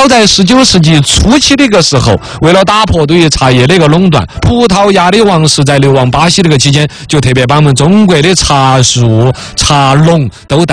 在19世纪初期那个时候，为了打破对于茶叶的一个垄断，葡萄牙的王室在流亡巴西那个期间，就特别把我们中国的茶树、茶农都带